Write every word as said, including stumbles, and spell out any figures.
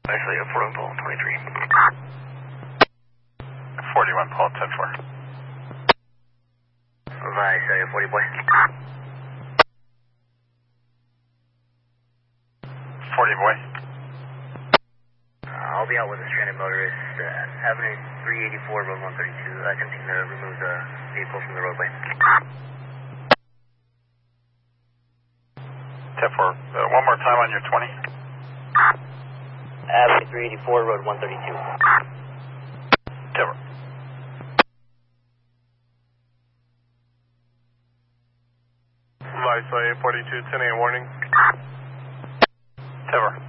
Actually, a forty-one Paul twenty-three. forty-one Paul ten four. Vice, uh, forty boy. forty boy. Uh, I'll be out with a stranded motorist, uh, Avenue three eighty-four, Road one thirty-two, uh, attempting to remove the vehicle from the roadway. ten four. Uh, one more time on your twenty. Avenue three eighty-four, Road one thirty-two. ten four. Vice, forty-two ten eight warning. ten four.